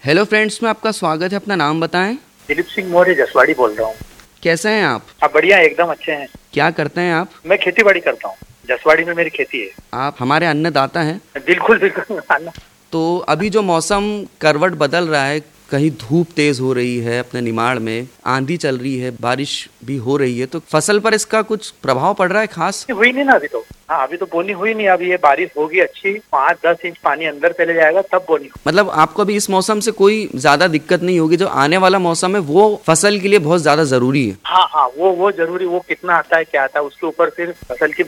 Hello friends, में आपका स्वागत है। अपना नाम बताएं। दिलीप सिंह मौर्य जसवाड़ी बोल रहा हूँ। कैसे हैं आप? बढ़िया, एकदम अच्छे हैं। क्या करते हैं आप? मैं खेती बाड़ी करता हूँ, जसवाड़ी में मेरी खेती है। आप हमारे अन्नदाता हैं। बिल्कुल बिल्कुल। तो अभी जो मौसम करवट बदल रहा है, कहीं धूप तेज हो रही है, अपने निमाड़ में आंधी चल रही है, बारिश भी हो रही है, तो फसल पर इसका कुछ प्रभाव पड़ रहा है खास? हुई नहीं ना अभी तो। हाँ, अभी तो बोनी हुई नहीं। अभी ये बारिश होगी अच्छी, 5-10 इंच पानी अंदर चले जाएगा तब बोनी। मतलब आपको अभी इस मौसम से कोई ज्यादा दिक्कत नहीं होगी? जो आने वाला मौसम है वो फसल के लिए बहुत ज्यादा जरूरी है। हाँ हाँ, वो जरूरी। वो कितना आता है क्या आता है उसके ऊपर फिर फसल की